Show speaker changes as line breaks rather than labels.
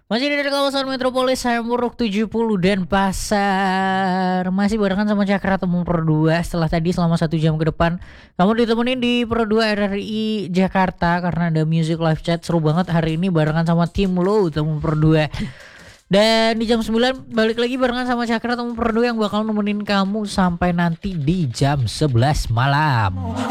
Masih dari kawasan Metropolis Hamburg 70 dan Pasar. Masih barengan sama Cakra Temu Pro 2. Setelah tadi selama 1 jam ke depan kamu ditemenin di Pro 2 RRI Jakarta karena ada music live chat seru banget hari ini barengan sama tim lo Temu Pro 2. Dan di jam 9 balik lagi barengan sama Cakra Temu Pro 2 yang bakal nemenin kamu sampai nanti di jam 11 malam.